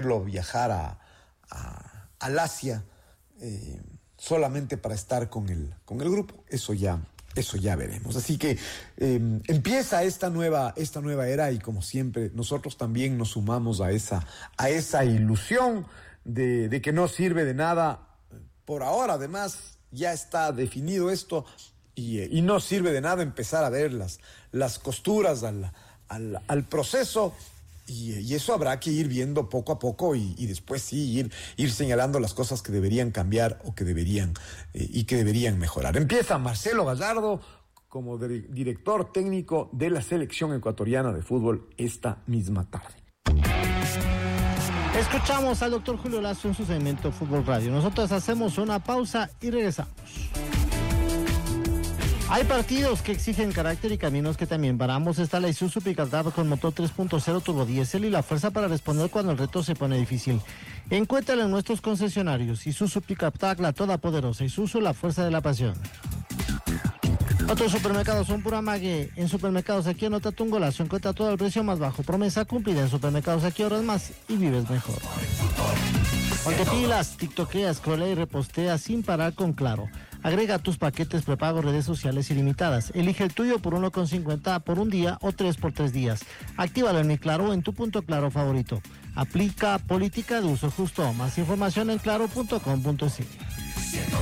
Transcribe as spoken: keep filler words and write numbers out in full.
viajar a, a, al Asia eh, solamente para estar con el, con el grupo. Eso ya, eso ya veremos. Así que eh, empieza esta nueva, esta nueva era y como siempre nosotros también nos sumamos a esa, a esa ilusión de, de que no sirve de nada por ahora. Además ya está definido esto y, y no sirve de nada empezar a ver las, las costuras al, al, al proceso. Y, y eso habrá que ir viendo poco a poco y, y después sí ir, ir señalando las cosas que deberían cambiar o que deberían eh, y que deberían mejorar. Empieza Marcelo Gallardo como de, director técnico de la selección ecuatoriana de fútbol esta misma tarde. Escuchamos al doctor Julio Lazo en su segmento Fútbol Radio. Nosotros hacemos una pausa y regresamos. Hay partidos que exigen carácter y caminos que también varamos. Está la Isuzu Pickup con motor tres punto cero turbo diésel y la fuerza para responder cuando el reto se pone difícil. Encuéntrala en nuestros concesionarios. Isuzu Pickup, la todopoderosa Isuzu, la fuerza de la pasión. Otros supermercados son pura mague. En Supermercados Aquí anota un golazo. Encuentra todo el precio más bajo. Promesa cumplida. En Supermercados Aquí ahorras más y vives mejor. Ponte pilas, tiktokeas, scrollea y repostea sin parar con Claro. Agrega tus paquetes prepago, redes sociales ilimitadas. Elige el tuyo por uno con cincuenta por un día o tres por tres días. Actívalo en Mi Claro o en tu punto Claro favorito. Aplica política de uso justo. Más información en claro punto com punto c.